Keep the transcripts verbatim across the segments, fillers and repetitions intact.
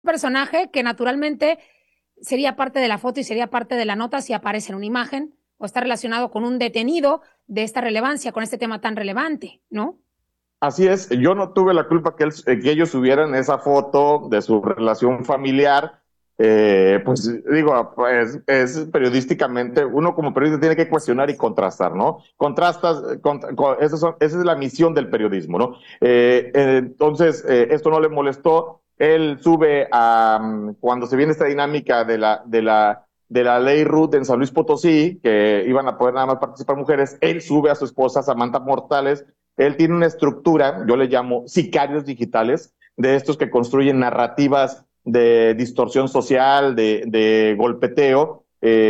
personaje que naturalmente sería parte de la foto y sería parte de la nota si aparece en una imagen o está relacionado con un detenido de esta relevancia, con este tema tan relevante, ¿no? Así es, yo no tuve la culpa que, él- eh, que ellos subieran esa foto de su relación familiar. Eh, pues digo, pues es periodísticamente, uno como periodista tiene que Así cuestionar y es. contrastar, ¿no? Contrastas, eh, contra- co- esas son- esa es la misión del periodismo, ¿no? Eh, eh, entonces, eh, esto no le molestó. Él sube a, mm, cuando se viene esta dinámica de la, de la, de la ley Ruth en San Luis Potosí, que iban a poder nada más participar mujeres, él sube a su esposa Samantha Mortales. Él tiene una estructura, yo le llamo sicarios digitales, de estos que construyen narrativas de distorsión social, de, de golpeteo,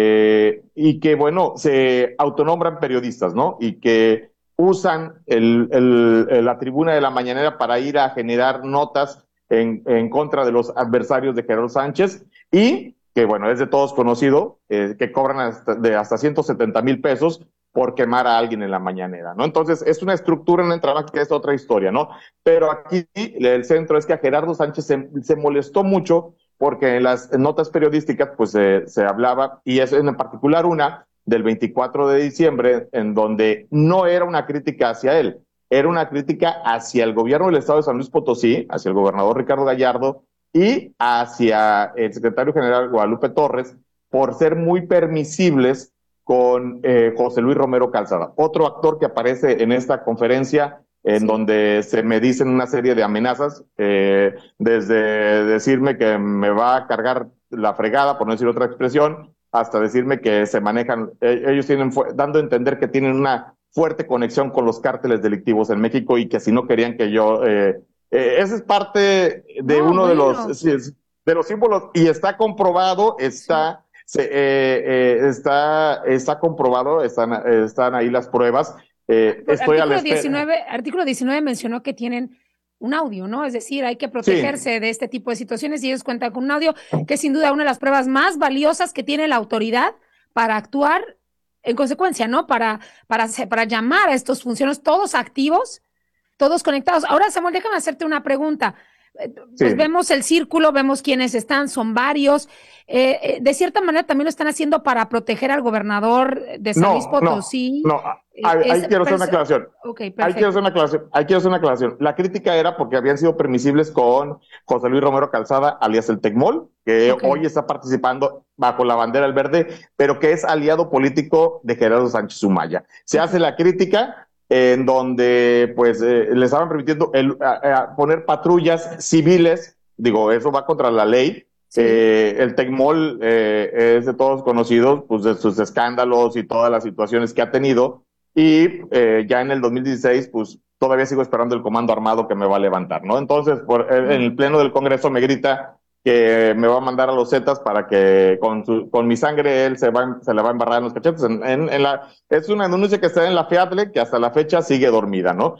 eh, y que, bueno, se autonombran periodistas, ¿no? Y que usan el, el, la tribuna de la mañanera para ir a generar notas en, en contra de los adversarios de Gerardo Sánchez y que, bueno, es de todos conocido, eh, que cobran hasta, de hasta ciento setenta mil pesos por quemar a alguien en la mañanera, ¿no? Entonces, es una estructura, una entrada que es otra historia, ¿no? Pero aquí el centro es que a Gerardo Sánchez se, se molestó mucho porque en las notas periodísticas, pues se, se hablaba, y es en particular una del veinticuatro de diciembre, en donde no era una crítica hacia él, era una crítica hacia el gobierno del estado de San Luis Potosí, hacia el gobernador Ricardo Gallardo y hacia el secretario general Guadalupe Torres por ser muy permisibles con eh, José Luis Romero Calzada, otro actor que aparece en esta conferencia en Sí. donde se me dicen una serie de amenazas, eh, desde decirme que me va a cargar la fregada, por no decir otra expresión, hasta decirme que se manejan, eh, ellos tienen, dando a entender que tienen una fuerte conexión con los cárteles delictivos en México y que si no querían que yo... Eh, eh, ese es parte de No, uno de los, bueno, de los símbolos y está comprobado, sí. está se, eh, eh, está, está comprobado, están, están ahí las pruebas. Eh, Por estoy a la artículo espera. diecinueve, artículo diecinueve mencionó que tienen un audio, ¿no? Es decir, hay que Sí, protegerse de este tipo de situaciones y ellos cuentan con un audio que es sin duda una de las pruebas más valiosas que tiene la autoridad para actuar en consecuencia, ¿no? Para, para, para llamar a estos funcionarios todos activos, todos conectados. Ahora, Samuel, déjame hacerte una pregunta. Eh, Pues sí. vemos el círculo, vemos quiénes están, son varios. Eh, eh, de cierta manera también lo están haciendo para proteger al gobernador de San Luis No, no, Potosí. no. Eh, Ahí, es ahí quiero hacer una perso- aclaración. ok, Ahí quiero hacer perfecto. una aclaración. Ahí quiero hacer una aclaración. La crítica era porque habían sido permisibles con José Luis Romero Calzada, alias el Tecmol, que Ok. hoy está participando bajo la bandera del verde, pero que es aliado político de Gerardo Sánchez Sumaya. Se Ok. hace la crítica en donde pues eh, le estaban permitiendo el, a, a poner patrullas civiles, digo, eso va contra la ley. Sí. Eh, el Tecmol eh, es de todos conocidos, pues de sus escándalos y todas las situaciones que ha tenido. Y eh, ya en el dos mil dieciséis, pues todavía sigo esperando el comando armado que me va a levantar, ¿no? Entonces, por, en Mm. el pleno del Congreso me grita que me va a mandar a los Zetas para que con, su, con mi sangre él se, va, se le va a embarrar en los cachetes. En, en, en la, es una denuncia que está en la FIATLE que hasta la fecha sigue dormida, ¿no?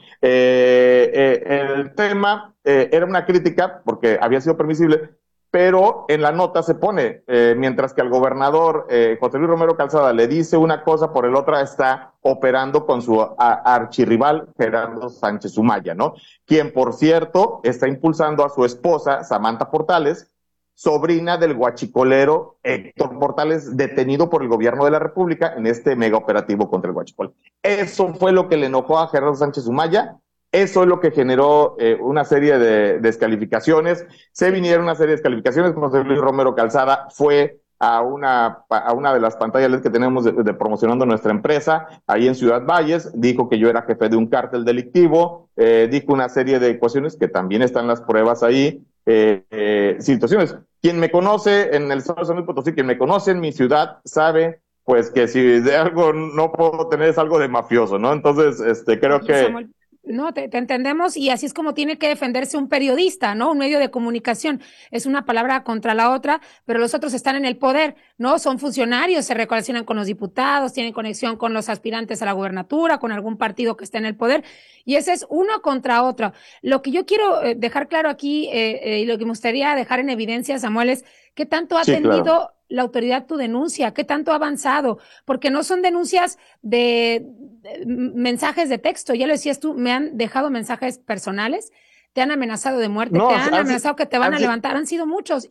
Eh, eh, el tema eh, era una crítica porque había sido permisible, pero en la nota se pone, eh, mientras que al gobernador eh, José Luis Romero Calzada le dice una cosa, por el otra está operando con su a, archirrival Gerardo Sánchez Sumaya, ¿no? Quien, por cierto, está impulsando a su esposa, Samantha Portales, sobrina del guachicolero Héctor Portales, detenido por el gobierno de la República en este mega operativo contra el guachicol. Eso fue lo que le enojó a Gerardo Sánchez Sumaya. Eso es lo que generó eh, una serie de descalificaciones. Se Sí. vinieron una serie de descalificaciones. José Luis Romero Calzada fue a una, a una de las pantallas L E D que tenemos de, de promocionando nuestra empresa, ahí en Ciudad Valles, dijo que yo era jefe de un cártel delictivo, eh, dijo una serie de cuestiones que también están las pruebas ahí, eh, eh, situaciones. Quien me conoce en el estado de San Luis Potosí, quien me conoce en mi ciudad, sabe pues que si de algo no puedo tener es algo de mafioso, ¿no? Entonces, este, creo Oye, que Samuel, no, te, te entendemos y así es como tiene que defenderse un periodista, ¿no? Un medio de comunicación. Es una palabra contra la otra, pero los otros están en el poder, ¿no? Son funcionarios, se relacionan con los diputados, tienen conexión con los aspirantes a la gubernatura, con algún partido que esté en el poder, y ese es uno contra otro. Lo que yo quiero eh, dejar claro aquí eh, eh, y lo que me gustaría dejar en evidencia, Samuel, es qué tanto ha sí, claro. atendido la autoridad tu denuncia, qué tanto ha avanzado, porque no son denuncias de, de mensajes de texto, ya lo decías tú, me han dejado mensajes personales te han amenazado de muerte, No, te han, han han, amenazado que te van han, a levantar, han sido muchos.